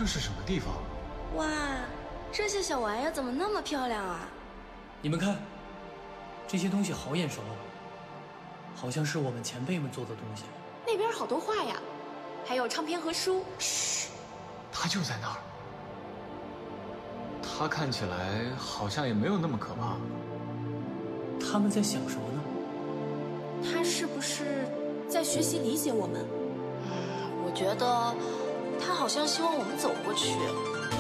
这是什么地方？ 哇，这些小玩意儿怎么那么漂亮啊？ 你们看，这些东西好眼熟，好像是我们前辈们做的东西。 那边好多画呀，还有唱片和书。 嘘，他就在那儿。他看起来好像也没有那么可怕。 他们在想什么呢？ 他是不是在学习理解我们？ 我觉得他好像希望我们走过去。